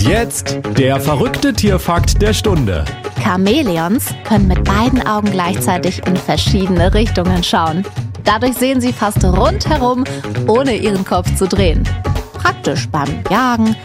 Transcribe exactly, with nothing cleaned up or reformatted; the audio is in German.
jetzt der verrückte Tierfakt der Stunde. Chamäleons können mit beiden Augen gleichzeitig in verschiedene Richtungen schauen. Dadurch sehen sie fast rundherum, ohne ihren Kopf zu drehen. Praktisch beim Jagen